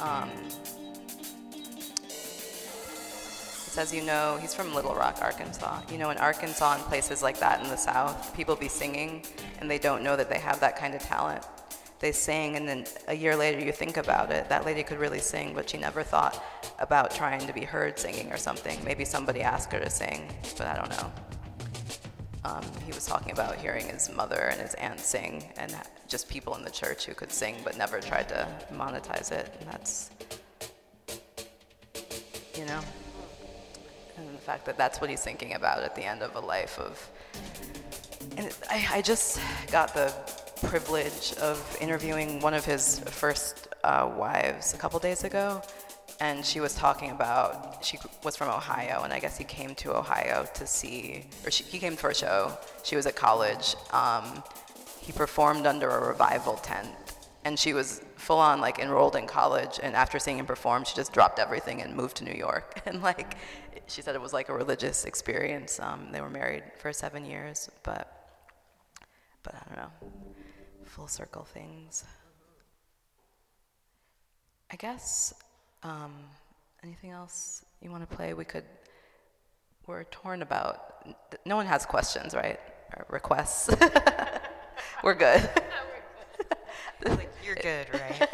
He says, he's from Little Rock, Arkansas. In Arkansas and places like that in the South, people be singing and they don't know that they have that kind of talent. They sing, and then a year later you think about it, that lady could really sing, but she never thought about trying to be heard singing or something. Maybe somebody asked her to sing, but I don't know. He was talking about hearing his mother and his aunt sing, and just people in the church who could sing but never tried to monetize it. And that's, and the fact that that's what he's thinking about at the end of a life of. And I just got the privilege of interviewing one of his first wives a couple days ago, and she was talking about, she was from Ohio, and I guess he came to Ohio to see, he came for a show. She was at college. He performed under a revival tent, and she was full on enrolled in college, and after seeing him perform, she just dropped everything and moved to New York. And she said it was like a religious experience. They were married for 7 years, but I don't know, full circle things. I guess, anything else you want to play? We're torn about, no one has questions, right? Or requests? We're good. You're good, right?